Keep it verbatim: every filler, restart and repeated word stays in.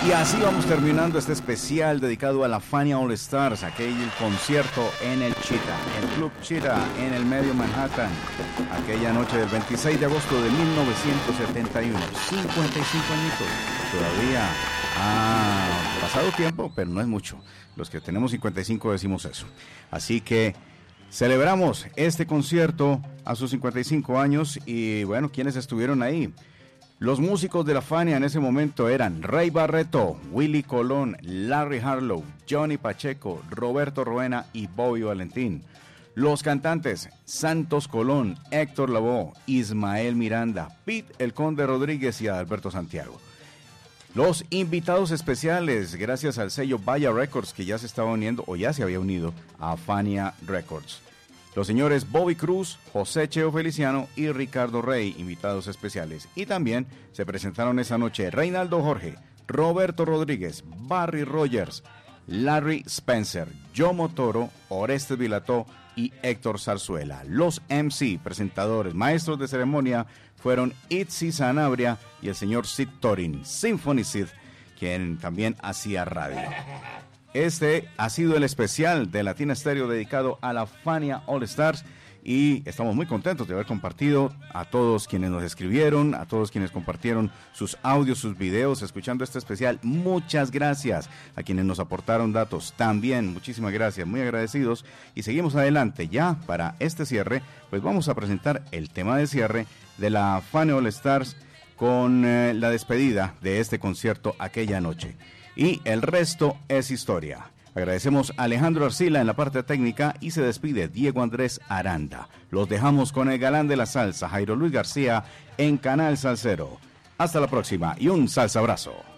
Y así vamos terminando este especial dedicado a la Fania All Stars, aquel concierto en el Cheetah, el Club Cheetah en el medio Manhattan, aquella noche del veintiséis de agosto de mil novecientos setenta y uno, cincuenta y cinco añitos, todavía ha pasado tiempo, pero no es mucho, los que tenemos cincuenta y cinco decimos eso, así que celebramos este concierto a sus cincuenta y cinco años y bueno, ¿quiénes estuvieron ahí? Los músicos de la Fania en ese momento eran Ray Barretto, Willie Colón, Larry Harlow, Johnny Pacheco, Roberto Roena y Bobby Valentín. Los cantantes Santos Colón, Héctor Lavoe, Ismael Miranda, Pete El Conde Rodríguez y Adalberto Santiago. Los invitados especiales, gracias al sello Vaya Records que ya se estaba uniendo o ya se había unido a Fania Records. Los señores Bobby Cruz, José Cheo Feliciano y Ricardo Rey, invitados especiales. Y también se presentaron esa noche Reinaldo Jorge, Roberto Rodríguez, Barry Rogers, Larry Spencer, Yomo Toro, Orestes Vilató y Héctor Zarzuela. Los M C, presentadores, maestros de ceremonia, fueron Itzy Sanabria y el señor Sid Torin, Symphony Sid, quien también hacía radio. Este ha sido el especial de Latina Stereo dedicado a la Fania All Stars y estamos muy contentos de haber compartido a todos quienes nos escribieron, a todos quienes compartieron sus audios, sus videos, escuchando este especial. Muchas gracias a quienes nos aportaron datos también, muchísimas gracias, muy agradecidos. Y seguimos adelante ya para este cierre, pues vamos a presentar el tema de cierre de la Fania All Stars con eh, la despedida de este concierto aquella noche. Y el resto es historia. Agradecemos a Alejandro Arcila en la parte técnica y se despide Diego Andrés Aranda. Los dejamos con el galán de la salsa, Jairo Luis García, en Canal Salsero. Hasta la próxima y un salsa abrazo.